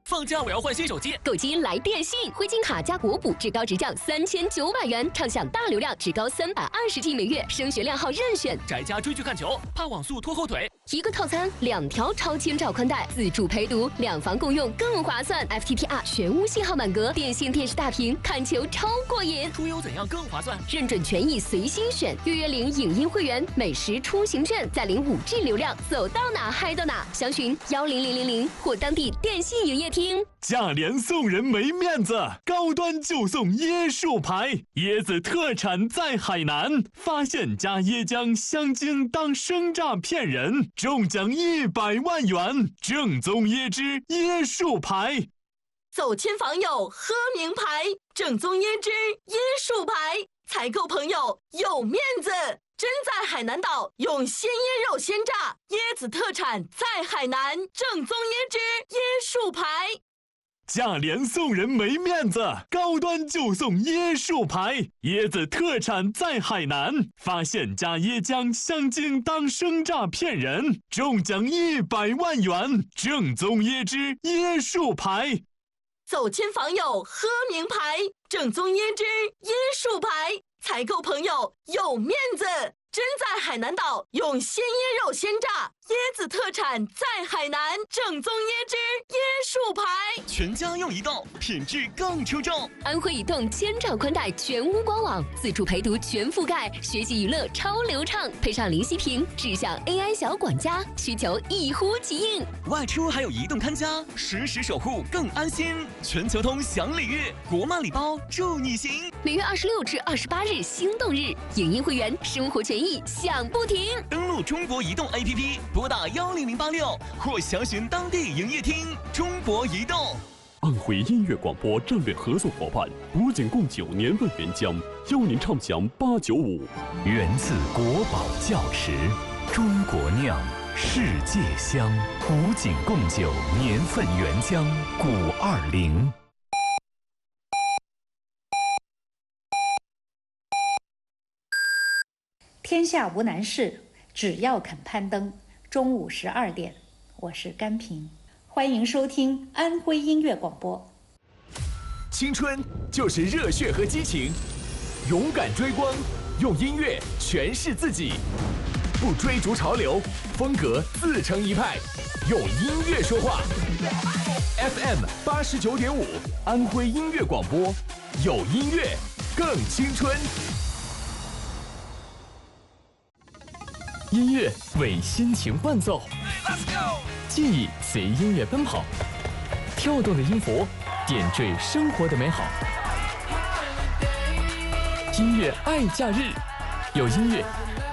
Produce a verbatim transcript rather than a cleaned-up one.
放假我要换新手机， 购机来电信，汇金卡加国补，至高直降三千九百元，畅享大流量，至高三百二十 G 每月，升学量号任选。 宅家追剧看球，怕网速拖后腿。 一个套餐，两条超千兆宽带，自助陪读，两房共用更划算。F T T R 全屋信号满格，电信电视大屏，看球超过瘾。 出游怎样更划算？ 认准权益随心选，预约领影音会员，每时出行券，再领五 G 流量，走到哪嗨到哪。详询幺零零零零或当地电信营业厅。 价廉送人没面子，高端就送椰树牌，椰子特产在海南，发现加椰浆香精当生榨骗人，中奖一百万元，正宗椰汁椰树牌。 走亲访友喝名牌，正宗椰汁椰树牌，采购朋友有面子。真在海南岛用鲜椰肉鲜榨，椰子特产在海南，正宗椰汁椰树牌。 价廉送人没面子，高端就送椰树牌，椰子特产在海南，发现加椰浆香精当生榨骗人，中奖一百万元，正宗椰汁椰树牌。 走亲访友喝名牌，正宗椰汁椰树牌，采购朋友有面子。真在海南岛用鲜椰肉鲜榨，椰子特产在海南，正宗椰汁椰树牌。 全家用移动，品质更出众。 安徽移动千兆宽带全屋官网，自助陪读全覆盖，学习娱乐超流畅，配上零息屏，智享 A I 小管家，需求一呼即应。 外出还有移动看家，实时守护更安心。全球通享礼遇，国漫礼包助你行。 每月二十六至二十八日心动日，影音会员生活权益享不停。 登录中国移动 A P P， 拨打幺零零八六或详询当地营业厅。中国移动。 安徽音乐广播战略合作伙伴古井贡酒年份原浆，邀您畅享八九五。 源自国宝窖池，中国酿，世界香。古井贡酒年份原浆，古二零。 天下无难事，只要肯攀登。中午十二点，我是甘平，欢迎收听安徽音乐广播。 青春就是热血和激情，勇敢追光，用音乐诠释自己，不追逐潮流，风格自成一派，用音乐说话。F M 八十九点五，安徽音乐广播，有音乐更青春。 音乐为心情伴奏，记忆随音乐奔跑，跳动的音符点缀生活的美好。音乐爱假日，有音乐